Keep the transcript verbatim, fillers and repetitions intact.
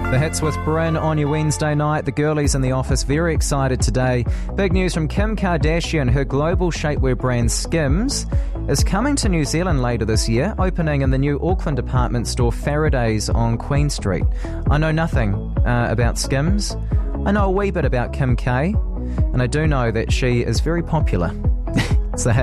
The hits with Bryn on your Wednesday night. The girlies in the office very excited today. Big news from Kim Kardashian. Her global shapewear brand Skims is coming to New Zealand later this year, opening in the new Auckland department store Faraday's on Queen Street. I know nothing uh, about Skims. I know a wee bit about Kim K, and I do know that she is very popular. It's the hit.